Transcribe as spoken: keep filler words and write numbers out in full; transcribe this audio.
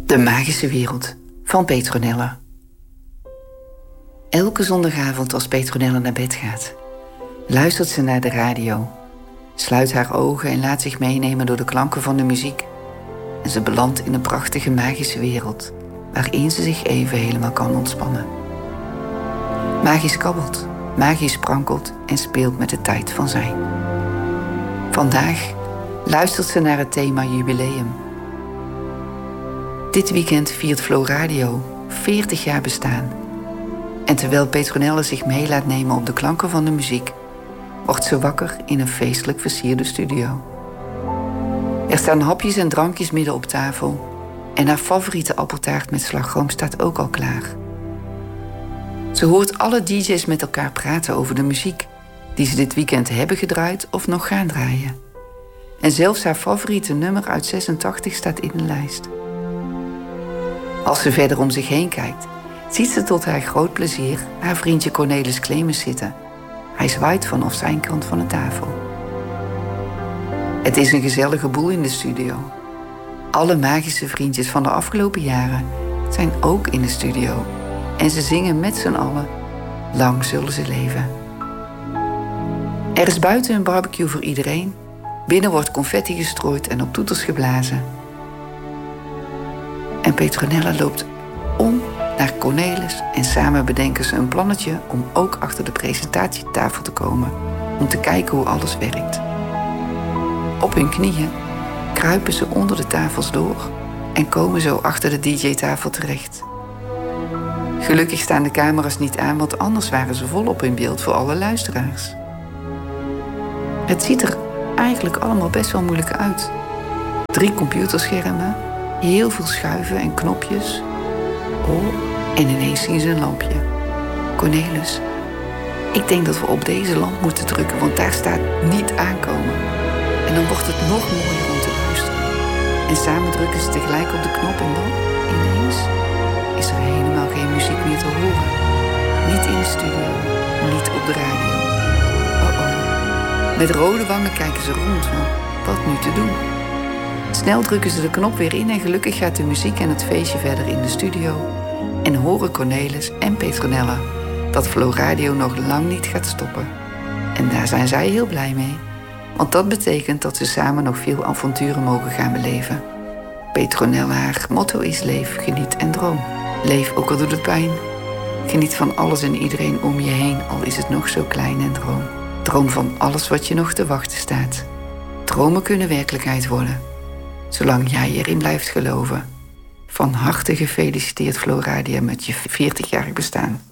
De magische wereld van Petronella. Elke zondagavond als Petronella naar bed gaat, luistert ze naar de radio, sluit haar ogen en laat zich meenemen door de klanken van de muziek. En ze belandt in een prachtige magische wereld, waarin ze zich even helemaal kan ontspannen. Magisch kabbelt, magisch sprankelt en speelt met de tijd van zijn. Vandaag luistert ze naar het thema jubileum. Dit weekend viert Flow Radio veertig jaar bestaan. En terwijl Petronella zich mee laat nemen op de klanken van de muziek, wordt ze wakker in een feestelijk versierde studio. Er staan hapjes en drankjes midden op tafel en haar favoriete appeltaart met slagroom staat ook al klaar. Ze hoort alle D J's met elkaar praten over de muziek die ze dit weekend hebben gedraaid of nog gaan draaien. En zelfs haar favoriete nummer uit zesentachtig staat in de lijst. Als ze verder om zich heen kijkt, ziet ze tot haar groot plezier haar vriendje Cornelis Clemens zitten. Hij zwaait vanaf zijn kant van de tafel. Het is een gezellige boel in de studio. Alle magische vriendjes van de afgelopen jaren zijn ook in de studio. En ze zingen met z'n allen Lang zullen ze leven. Er is buiten een barbecue voor iedereen. Binnen wordt confetti gestrooid en op toeters geblazen. En Petronella loopt om naar Cornelis en samen bedenken ze een plannetje om ook achter de presentatietafel te komen, om te kijken hoe alles werkt. Op hun knieën kruipen ze onder de tafels door en komen zo achter de D J-tafel terecht. Gelukkig staan de camera's niet aan, want anders waren ze volop in beeld voor alle luisteraars. Het ziet er eigenlijk allemaal best wel moeilijk uit. Drie computerschermen, heel veel schuiven en knopjes. Oh, en ineens zien ze een lampje. Cornelis, ik denk dat we op deze lamp moeten drukken, want daar staat niet aankomen. En dan wordt het nog mooier om te luisteren. En samen drukken ze tegelijk op de knop en dan, ineens, is er helemaal geen muziek meer te horen. Niet in de studio, niet op de radio. Oh oh. Met rode wangen kijken ze rond, van wat nu te doen? Snel drukken ze de knop weer in en gelukkig gaat de muziek en het feestje verder in de studio. En horen Cornelis en Petronella dat Flow Radio nog lang niet gaat stoppen. En daar zijn zij heel blij mee. Want dat betekent dat ze samen nog veel avonturen mogen gaan beleven. Petronella, haar motto is leef, geniet en droom. Leef ook al doet het pijn. Geniet van alles en iedereen om je heen, al is het nog zo klein en droom. Droom van alles wat je nog te wachten staat. Dromen kunnen werkelijkheid worden. Zolang jij erin blijft geloven. Van harte gefeliciteerd Flow Radio met je veertig-jarig bestaan.